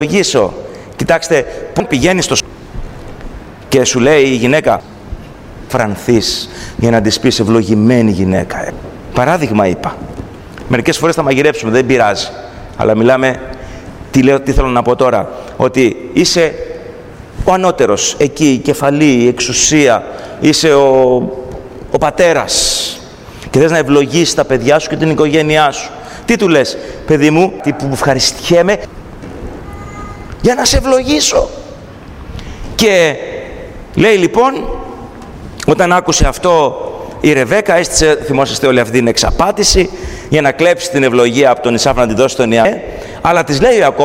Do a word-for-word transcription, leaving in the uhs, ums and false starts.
ευλογήσω. Κοιτάξτε, πού πηγαίνει στο και σου λέει η γυναίκα φρανθείς για να της πεις ευλογημένη γυναίκα. Παράδειγμα είπα. Μερικές φορές θα μαγειρέψουμε, δεν πειράζει. Αλλά μιλάμε, τι, λέω, τι θέλω να πω τώρα, ότι είσαι ο ανώτερος, εκεί η κεφαλή, η εξουσία, είσαι ο, ο πατέρας και θες να ευλογήσεις τα παιδιά σου και την οικογένειά σου. Τι του λες, παιδί μου, τι που ευχαριστιέμαι για να σε ευλογήσω. Και λέει λοιπόν, όταν άκουσε αυτό η Ρεβέκα, έστησε, θυμόσαστε όλοι αυτή την εξαπάτηση για να κλέψει την ευλογία από τον Ισαάκ να τη δώσει στον Ιάκωβ, αλλά της λέει ο Ιακώβ